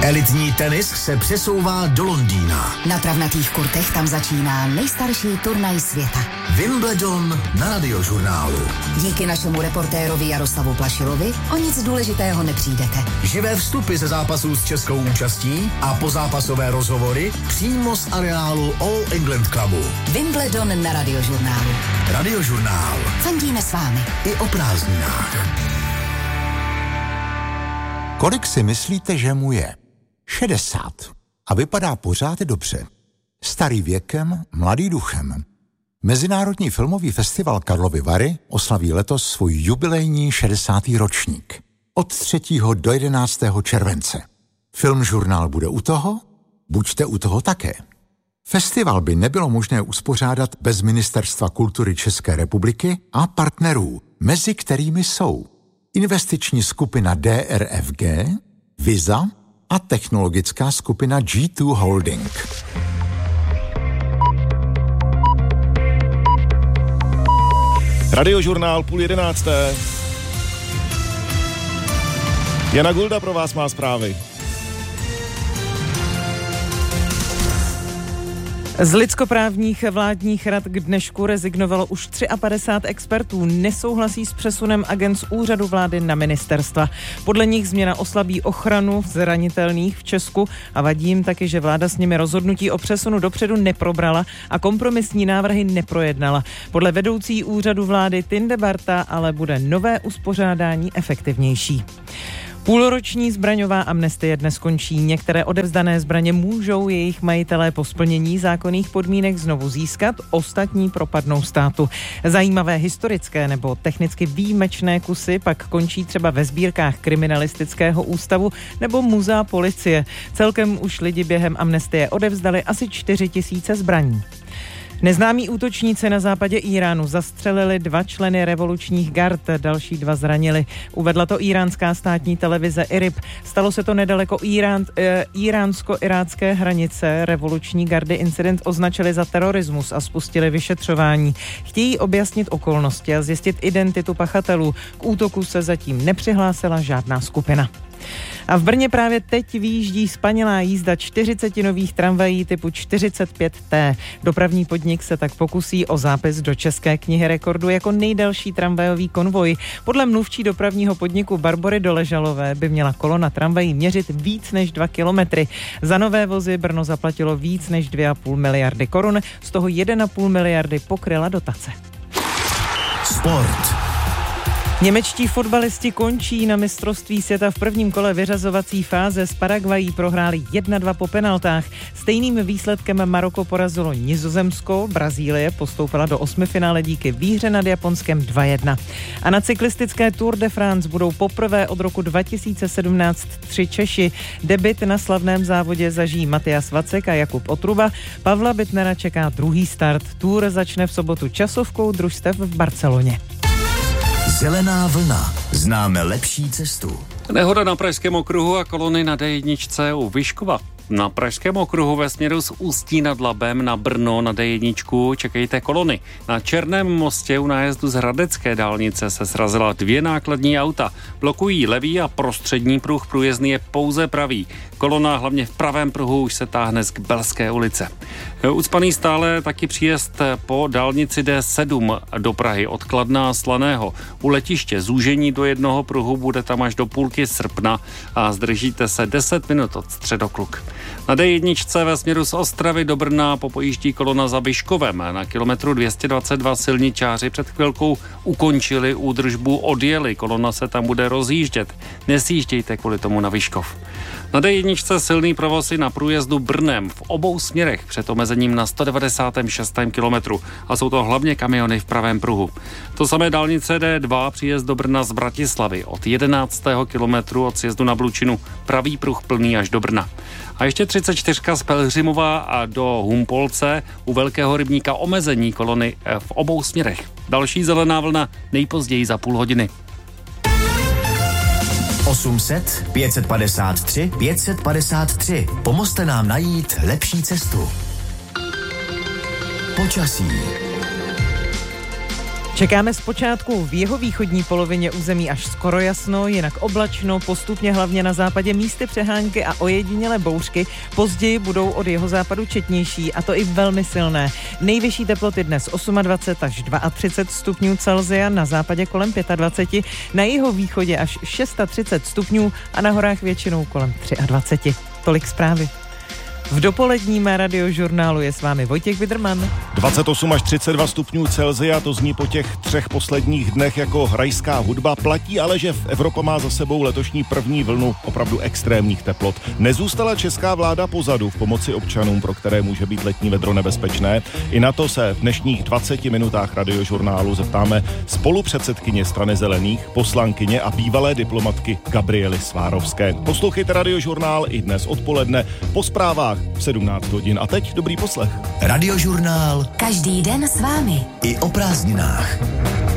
Elitní tenis se přesouvá do Londýna. Na travnatých kurtech tam začíná nejstarší turnaj světa. Wimbledon na Radiožurnálu. Díky našemu reportérovi Jaroslavu Plašilovi o nic důležitého nepřijdete. Živé vstupy ze zápasů s českou účastí a pozápasové rozhovory přímo z areálu All England Clubu. Wimbledon na Radiožurnálu. Radiožurnál. Fandíme s vámi. I o prázdninách. Kolik si myslíte, že mu je? 60. A vypadá pořád dobře. Starý věkem, mladý duchem. Mezinárodní filmový festival Karlovy Vary oslaví letos svůj jubilejní 60. ročník. Od 3. do 11. července. Filmžurnál bude u toho? Buďte u toho také. Festival by nebylo možné uspořádat bez Ministerstva kultury České republiky a partnerů, mezi kterými jsou investiční skupina DRFG, Visa a technologická skupina G2 Holding. Radiožurnál 10:30. Jana Gulda pro vás má zprávy. Z lidskoprávních vládních rad k dnešku rezignovalo už 53 expertů. Nesouhlasí s přesunem agent z úřadu vlády na ministerstva. Podle nich změna oslabí ochranu zranitelných v Česku a vadí jim taky, že vláda s nimi rozhodnutí o přesunu dopředu neprobrala a kompromisní návrhy neprojednala. Podle vedoucí úřadu vlády Tindebarta ale bude nové uspořádání efektivnější. Půlroční zbraňová amnestie dnes končí. Některé odevzdané zbraně můžou jejich majitelé po splnění zákonných podmínek znovu získat, ostatní propadnou státu. Zajímavé historické nebo technicky výjimečné kusy pak končí třeba ve sbírkách kriminalistického ústavu nebo muzea policie. Celkem už lidi během amnestie odevzdali asi 4 000 zbraní. Neznámí útočníci na západě Iránu zastřelili 2 členy revolučních gard, další 2 zranili. Uvedla to iránská státní televize IRIB. Stalo se to nedaleko iránsko-irácké hranice. Revoluční gardy incident označili za terorismus a spustili vyšetřování. Chtějí objasnit okolnosti a zjistit identitu pachatelů. K útoku se zatím nepřihlásila žádná skupina. A v Brně právě teď vyjíždí spanilá jízda 40 nových tramvají typu 45T. Dopravní podnik se tak pokusí o zápis do České knihy rekordů jako nejdelší tramvajový konvoj. Podle mluvčí dopravního podniku Barbory Doležalové by měla kolona tramvají měřit víc než 2 kilometry. Za nové vozy Brno zaplatilo víc než 2,5 miliardy korun, z toho 1,5 miliardy pokryla dotace. Sport. Němečtí fotbalisti končí na mistrovství světa v prvním kole vyřazovací fáze. S Paraguayí prohráli 1-2 po penaltách. Stejným výsledkem Maroko porazilo Nizozemsko, Brazílie postoupila do 8finále díky výhře nad Japonskem 2-1. A na cyklistické Tour de France budou poprvé od roku 2017 3 Češi. Debut na slavném závodě zažijí Matyas Vacek a Jakub Otruba. Pavla Bittnera čeká druhý start. Tour začne v sobotu časovkou družstev v Barceloně. Zelená vlna. Známe lepší cestu. Nehoda na Pražském okruhu a kolony na D1 u Vyškova. Na Pražském okruhu ve směru z Ústí nad Labem na Brno na D1 čekejte kolony. Na Černém mostě u nájezdu z Hradecké dálnice se srazila 2 nákladní auta. Blokují levý a prostřední pruh, průjezdný je pouze pravý. Kolona hlavně v pravém pruhu už se táhne z Belské ulice. Ucpaný stále taky příjezd po dálnici D7 do Prahy od Kladna a Slaného. U letiště zúžení do jednoho pruhu bude tam až do půlky srpna a zdržíte se 10 minut od Středokluk. Na D1 ve směru z Ostravy do Brna popojíždí kolona za Vyškovem. Na kilometru 222 silničáři před chvilkou ukončili údržbu, odjeli. Kolona se tam bude rozjíždět. Nesjíždějte kvůli tomu na Vyškov. Na D1 silný provoz i na průjezdu Brnem v obou směrech před omezením na 196. kilometru a jsou to hlavně kamiony v pravém pruhu. To samé dálnice D2 příjezd do Brna z Bratislavy od 11. kilometru od sjezdu na Blučinu, pravý pruh plný až do Brna. A ještě 34 z Pelhřimova a do Humpolce u Velkého rybníka omezení kolony v obou směrech. Další zelená vlna nejpozději za půl hodiny. 800 553 553. Pomozte nám najít lepší cestu. Počasí. Čekáme zpočátku v jihovýchodní polovině území až skoro jasno, jinak oblačno, postupně hlavně na západě místy přehánky a ojedinělé bouřky. Později budou od jihozápadu četnější, a to i velmi silné. Nejvyšší teploty dnes 28 až 32 stupňů Celsia, na západě kolem 25, na jihovýchodě až 36 stupňů a na horách většinou kolem 23. Tolik zprávy. V dopoledním radiožurnálu je s vámi Vojtěch Vidrman. 28 až 32 stupňů Celsia, to zní po těch 3 posledních dnech jako rajská hudba. Platí ale, že Evropa má za sebou letošní první vlnu opravdu extrémních teplot. Nezůstala česká vláda pozadu v pomoci občanům, pro které může být letní vedro nebezpečné. I na to se v dnešních 20 minutách radiožurnálu zeptáme spolupředsedkyně Strany zelených, poslankyně a bývalé diplomatky Gabriely Svárovské. Poslouchejte radiožurnál i dnes odpoledne po zprávách v 17 hodin. A teď dobrý poslech. Radiožurnál. Každý den s vámi. I o prázdninách.